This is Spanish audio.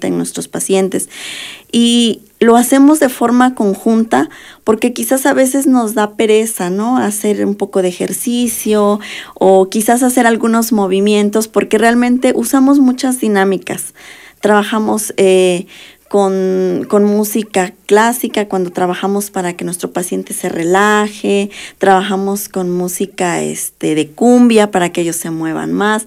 sienten nuestros pacientes. Y lo hacemos de forma conjunta porque quizás a veces nos da pereza, ¿no? Hacer un poco de ejercicio o quizás hacer algunos movimientos porque realmente usamos muchas dinámicas. Trabajamos con música clásica cuando trabajamos para que nuestro paciente se relaje, trabajamos con música de cumbia para que ellos se muevan más.